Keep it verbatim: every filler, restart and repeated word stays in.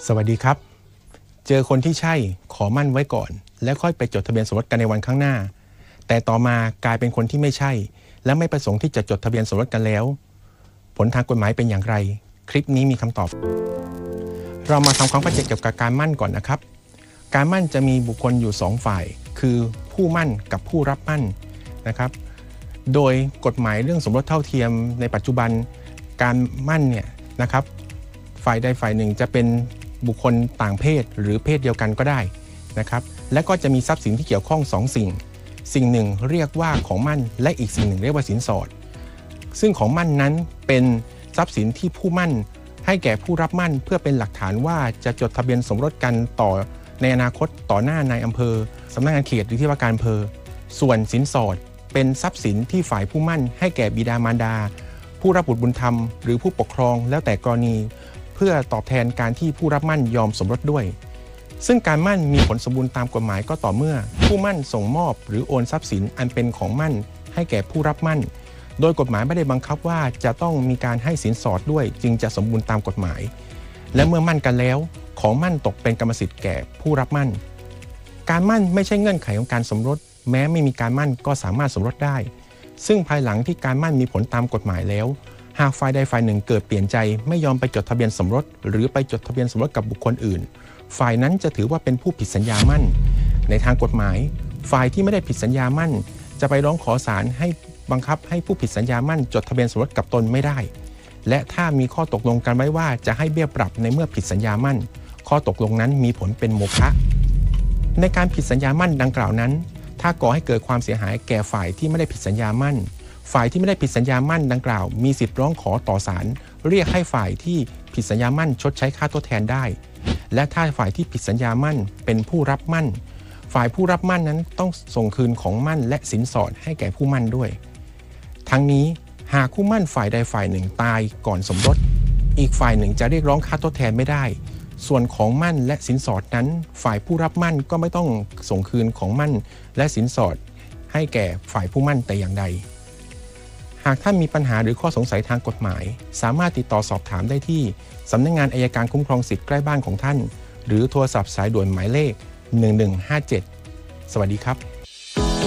สวัสดีครับเจอคนที่ใช่ขอมั่นไว้ก่อนแล้วค่อยไปจดทะเบียนสมรสกันในวันข้างหน้าแต่ต่อมากลายเป็นคนที่ไม่ใช่และไม่ประสงค์ที่จะจดทะเบียนสมรสกันแล้วผลทางกฎหมายเป็นอย่างไรคลิปนี้มีคำตอบเรามาทำความเข้าใจเกี่ยวกับการมั่นก่อนนะครับการมั่นจะมีบุคคลอยู่สองฝ่ายคือผู้มั่นกับผู้รับมั่นนะครับโดยกฎหมายเรื่องสมรสเท่าเทียมในปัจจุบันการมั่นเนี่ยนะครับฝ่ายใดฝ่ายหนึ่งจะเป็นบุคคลต่างเพศหรือเพศเดียวกันก็ได้นะครับและก็จะมีทรัพย์สินที่เกี่ยวข้องสองสิ่งสิ่งหนึ่งเรียกว่าของมั่นและอีกสิ่งหนึ่งเรียกว่าสินสอดซึ่งของมั่นนั้นเป็นทรัพย์สินที่ผู้มั่นให้แก่ผู้รับมั่นเพื่อเป็นหลักฐานว่าจะจดทะเบียนสมรสกันต่อในอนาคตต่อหน้านายอำเภอสำนักงานเขตหรือที่ว่าการอำเภอส่วนสินสอดเป็นทรัพย์สินที่ฝ่ายผู้มั่นให้แก่บิดามารดาผู้รับบุตรบุญธรรมหรือผู้ปกครองแล้วแต่กรณีเพื่อตอบแทนการที่ผู้รับมั่นยอมสมรสด้วยซึ่งการมั่นมีผลสมบูรณ์ตามกฎหมายก็ต่อเมื่อผู้มั่นส่งมอบหรือโอนทรัพย์สินอันเป็นของมั่นให้แก่ผู้รับมั่นโดยกฎหมายไม่ได้บังคับว่าจะต้องมีการให้สินสอดด้วยจึงจะสมบูรณ์ตามกฎหมายและเมื่อมั่นกันแล้วของมั่นตกเป็นกรรมสิทธิ์แก่ผู้รับมั่นการมั่นไม่ใช่เงื่อนไขของการสมรสแม้ไม่มีการมั่นก็สามารถสมรสได้ซึ่งภายหลังที่การมั่นมีผลตามกฎหมายแล้วหากฝ่ายใดฝ่ายหนึ่งเกิดเปลี่ยนใจไม่ยอมไปจดทะเบียนสมรสหรือไปจดทะเบียนสมรสกับบุคคลอื่นฝ่ายนั้นจะถือว่าเป็นผู้ผิดสัญญามั่นในทางกฎหมายฝ่ายที่ไม่ได้ผิดสัญญามั่นจะไปร้องขอศาลให้บังคับให้ผู้ผิดสัญญามั่นจดทะเบียนสมรสกับตนไม่ได้และถ้ามีข้อตกลงกันไว้ว่าจะให้เบี้ยปรับในเมื่อผิดสัญญามั่นข้อตกลงนั้นมีผลเป็นโมฆะในการผิดสัญญามั่นดังกล่าวนั้นถ้าก่อให้เกิดความเสียหายแก่ฝ่ายที่ไม่ได้ผิดสัญญามั่นฝ่ายที่ไม่ได้ผิดสัญญามั่นดังกล่าวมีสิทธิ์ร้องขอต่อศาลเรียกให้ฝ่ายที่ผิดสัญญามั่นชดใช้ค่าทดแทนได้และถ้าฝ่ายที่ผิดสัญญามั่นเป็นผู้รับมั่นฝ่ายผู้รับมั่นนั้นต้องส่งคืนของมั่นและสินสอดให้แก่ผู้มั่นด้วยทั้งนี้หากคู่มั่นฝ่ายใดฝ่ายหนึ่งตายก่อนสมรสอีกฝ่ายหนึ่งจะเรียกร้องค่าทดแทนไม่ได้ส่วนของมั่นและสินสอดนั้นฝ่ายผู้รับมั่นก็ไม่ต้องส่งคืนของมั่นและสินสอดให้แก่ฝ่ายผู้มั่นแต่อย่างใดหากท่านมีปัญหาหรือข้อสงสัยทางกฎหมายสามารถติดต่อสอบถามได้ที่สำนักงานอัยการคุ้มครองสิทธิ์ใกล้บ้านของท่านหรือโทรศัพท์สายด่วนหมายเลขหนึ่งหนึ่งห้าเจ็ดสวัสดีครับ